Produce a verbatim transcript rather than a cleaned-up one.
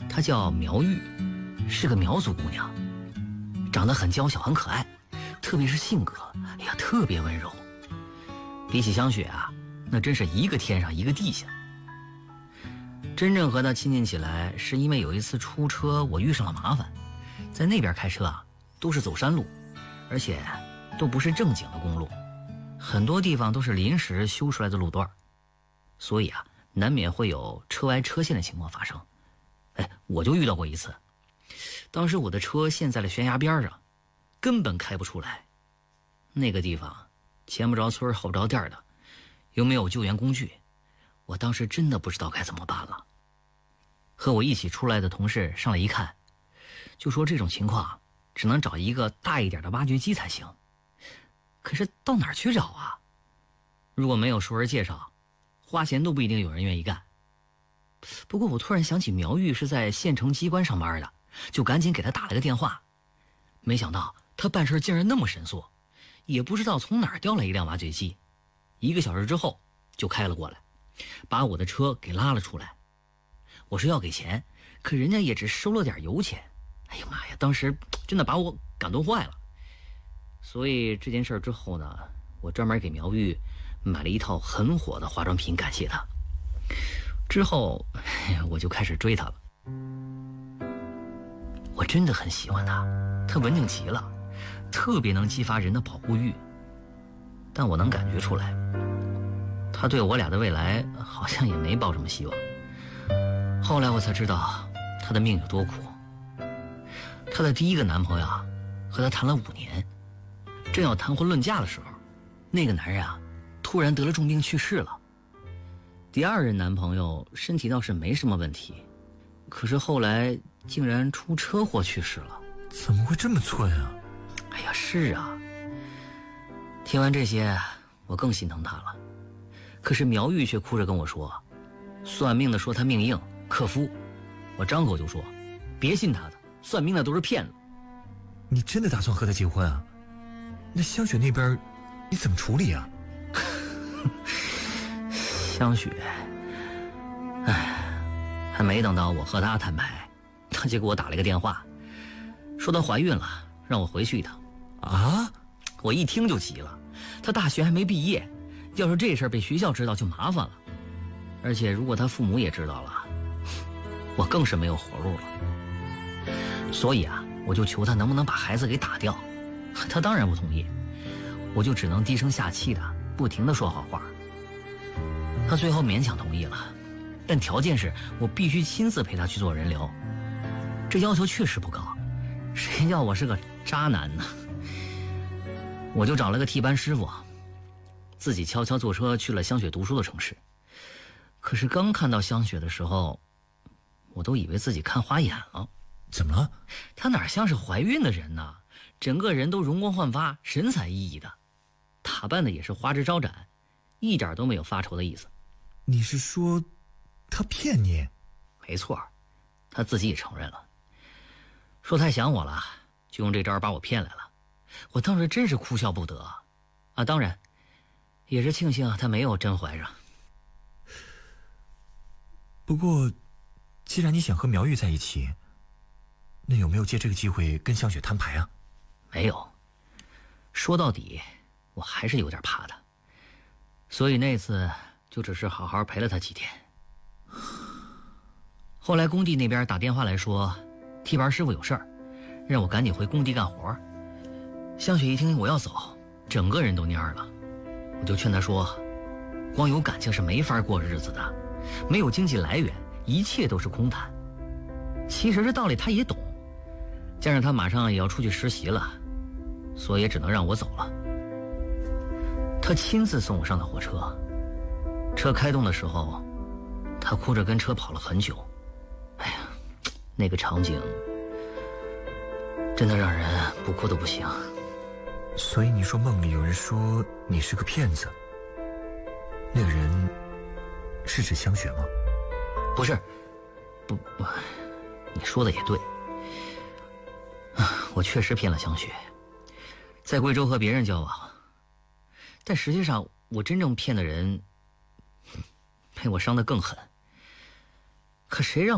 她叫苗玉，是个苗族姑娘，长得很娇小很可爱，特别是性格，哎呀，特别温柔。比起香雪啊，那真是一个天上一个地下。真正和她亲近起来，是因为有一次出车我遇上了麻烦，在那边开车啊，都是走山路，而且都不是正经的公路，很多地方都是临时修出来的路段，所以啊，难免会有车歪车陷的情况发生。哎，我就遇到过一次，当时我的车陷在了悬崖边上，根本开不出来。那个地方前不着村后不着店的，又没有救援工具，我当时真的不知道该怎么办了。和我一起出来的同事上来一看，就说这种情况只能找一个大一点的挖掘机才行。可是到哪儿去找啊？如果没有熟人介绍，花钱都不一定有人愿意干。不过我突然想起苗玉是在县城机关上班的，就赶紧给他打了个电话。没想到他办事竟然那么神速，也不知道从哪儿调来一辆挖掘机，一个小时之后就开了过来，把我的车给拉了出来。我说要给钱，可人家也只收了点油钱。哎呀妈呀，当时真的把我感动坏了。所以这件事之后呢，我专门给苗玉买了一套很火的化妆品感谢她。之后我就开始追她了。我真的很喜欢她，她文静极了，特别能激发人的保护欲。但我能感觉出来，她对我俩的未来好像也没抱什么希望。后来我才知道她的命有多苦。她的第一个男朋友啊，和她谈了五年，正要谈婚论嫁的时候，那个男人啊突然得了重病去世了。第二任男朋友身体倒是没什么问题，可是后来竟然出车祸去世了。 怎么会这么寸啊？ 哎呀，是啊。听完这些，我更心疼他了。可是苗玉却哭着跟我说，算命的说他命硬克夫。我张口就说，别信他的，算命的都是骗子。 你真的打算和他结婚啊？那香雪那边你怎么处理啊？ 香雪，哎，还没等到我和她摊牌，她就给我打了个电话，说她怀孕了，让我回去一趟。 啊！ 我一听就急了，她大学还没毕业，要是这事儿被学校知道就麻烦了，而且如果她父母也知道了，我更是没有活路了。所以啊，我就求她能不能把孩子给打掉，她当然不同意，我就只能低声下气的不停的说好话。他最后勉强同意了，但条件是我必须亲自陪他去做人流。这要求确实不高，谁叫我是个渣男呢？我就找了个替班师傅，自己悄悄坐车去了香雪读书的城市。可是刚看到香雪的时候，我都以为自己看花眼了。 怎么了？ 她哪像是怀孕的人呢？整个人都容光焕发，神采奕奕的，打扮的也是花枝招展，一点都没有发愁的意思。 你是说他骗你？ 没错，他自己也承认了，说太想我了，就用这招把我骗来了。我当时真是哭笑不得啊！当然也是庆幸他没有真怀上。 不过既然你想和苗玉在一起，那有没有借这个机会跟香雪摊牌啊？ 没有，说到底我还是有点怕他，所以那次就只是好好陪了他几天。后来工地那边打电话来说，替班师傅有事儿，让我赶紧回工地干活。香雪一听我要走，整个人都蔫了。我就劝他说，光有感情是没法过日子的，没有经济来源，一切都是空谈。其实这道理他也懂，加上他马上也要出去实习了，所以也只能让我走了。他亲自送我上的火车，车开动的时候，他哭着跟车跑了很久。哎呀，那个场景真的让人不哭都不行。 所以你说梦里有人说你是个骗子，那个人是指香雪吗？ 不是，不不，你说的也对，我确实骗了香雪，在贵州和别人交往，但实际上我真正骗的人被我伤得更狠。可谁让